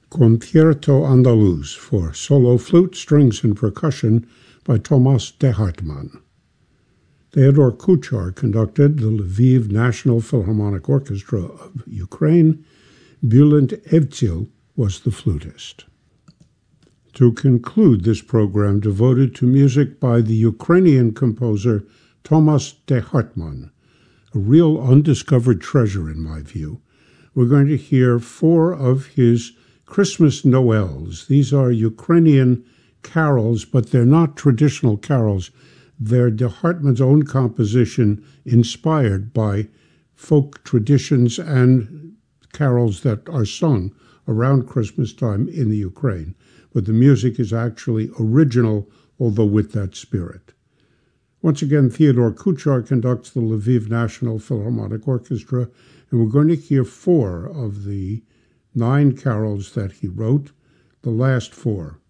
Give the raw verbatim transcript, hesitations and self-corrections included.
Concierto Andaluz for solo flute, strings, and percussion by Thomas de Hartmann. Theodore Kuchar conducted the Lviv National Philharmonic Orchestra of Ukraine. Bulent Evtsil was the flutist. To conclude this program devoted to music by the Ukrainian composer Thomas de Hartmann, a real undiscovered treasure in my view, we're going to hear four of his Christmas Noels. These are Ukrainian carols, but they're not traditional carols. They're de Hartmann's own composition inspired by folk traditions and carols that are sung around Christmas time in the Ukraine. But the music is actually original, although with that spirit. Once again, Theodore Kuchar conducts the Lviv National Philharmonic Orchestra, and we're going to hear four of the nine carols that he wrote, the last four.